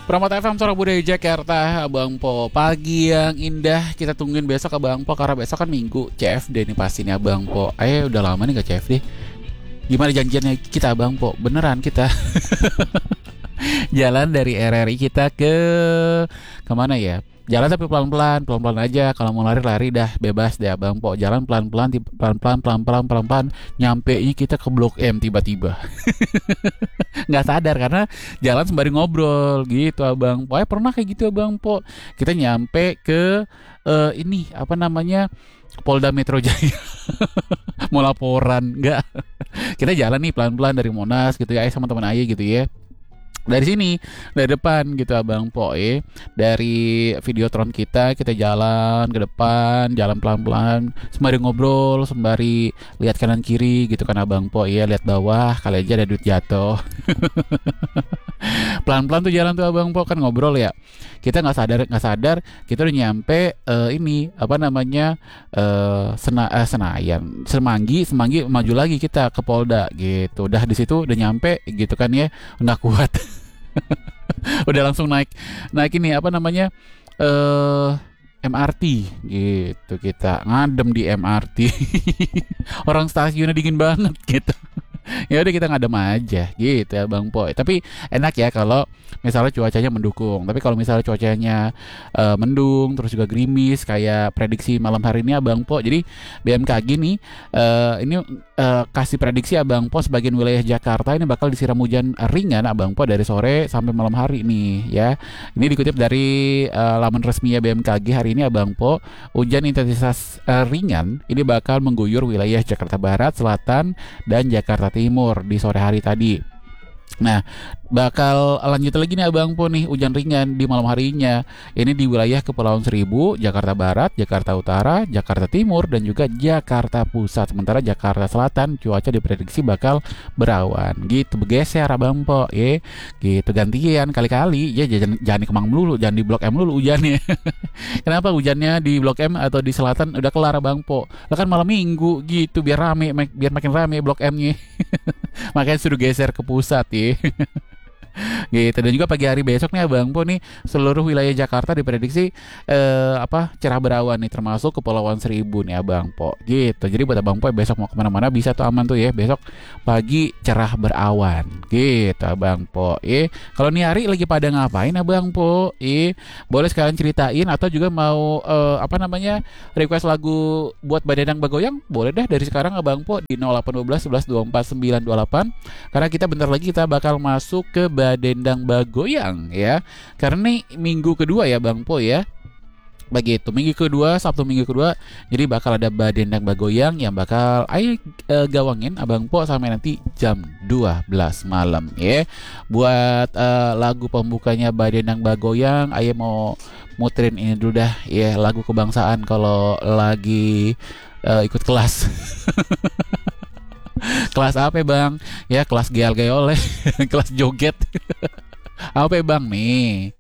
Pramoto FM Suara Budaya Jakarta, Abang Po. Pagi yang indah kita tungguin besok Abang Po, karena besok kan Minggu CFD nih pasti nih Abang Po. Udah lama nih gak CFD. Gimana janjiannya kita Abang Po? Beneran kita jalan dari RRI kita ke kemana ya? Jalan tapi pelan-pelan aja. Kalau mau lari dah bebas deh Abang Po. Jalan pelan-pelan, nyampe nya kita ke Blok M tiba-tiba. Nggak sadar karena jalan sembari ngobrol gitu Abang Po. Pernah kayak gitu Abang Po. Kita nyampe ke ini apa namanya, Polda Metro Jaya. Mau laporan nggak? Kita jalan nih pelan-pelan dari Monas gitu ya, sama teman Aye gitu ya. Dari sini, dari depan gitu Abang Po, dari Videotron kita jalan ke depan, jalan pelan-pelan, sembari ngobrol, sembari lihat kanan kiri gitu kan Abang Po, lihat bawah, kali aja ada duit jatuh. Pelan-pelan tuh jalan tuh Abang Po, kan ngobrol ya. Kita nggak sadar kita udah nyampe ini apa namanya, Senayan, Semanggi maju lagi kita ke Polda gitu. Udah di situ udah nyampe gitu kan ya, nggak kuat. Udah langsung naik ini apa namanya, MRT gitu. Kita ngadem di MRT. Orang stasiunnya dingin banget gitu. Ya udah kita ngadem aja gitu ya Bang Po. Tapi enak ya kalau misalnya cuacanya mendukung. Tapi kalau misalnya cuacanya mendung terus juga gerimis kayak prediksi malam hari ini Abang Po. Jadi BMKG nih ini kasih prediksi Abang Po, sebagian wilayah Jakarta ini bakal disiram hujan ringan Abang Po dari sore sampai malam hari nih ya. Ini dikutip dari laman resminya BMKG hari ini Abang Po. Hujan intensitas ringan ini bakal mengguyur wilayah Jakarta Barat, Selatan, dan Jakarta Timur di sore hari tadi. Nah, bakal lanjut lagi nih Abang Po nih, hujan ringan di malam harinya. Ini di wilayah Kepulauan Seribu, Jakarta Barat, Jakarta Utara, Jakarta Timur, dan juga Jakarta Pusat. Sementara Jakarta Selatan cuaca diprediksi bakal berawan. Gitu, bergeser Abang Po, gitu, gantian kali-kali. Ya jangan di Kemang melulu, jangan di Blok M melulu hujannya. Kenapa hujannya di Blok M atau di Selatan udah kelar Abang Po? Lah kan malam Minggu gitu, biar makin rame Blok M-nya. Makanya suruh geser ke pusat ya. Gitu. Dan juga pagi hari besok nih Abang Po nih, seluruh wilayah Jakarta diprediksi cerah berawan nih, termasuk Kepulauan Seribu nih Abang Po. Gitu. Jadi buat Abang Po besok mau kemana-mana bisa tuh aman tuh ya, besok pagi cerah berawan. Gitu Abang Po. Kalau nih hari lagi pada ngapain Abang Po? Boleh sekalian ceritain, atau juga mau request lagu buat Badendang Bagoyang, boleh dah dari sekarang Abang Po di 0812 11 24 928. Karena kita bentar lagi kita bakal masuk ke Badendang Bagoyang ya. Karena ini minggu kedua ya Bang Po ya. Begitu, Sabtu minggu kedua. Jadi bakal ada Badendang Bagoyang yang bakal gawangin Abang Po sampai nanti jam 12 malam ya. Buat lagu pembukanya Badendang Bagoyang, mau muterin ini dulu dah ya, lagu kebangsaan kalau lagi ikut kelas. Kelas apa Bang? Ya kelas geol-geol, kelas joget. Apa Bang nih?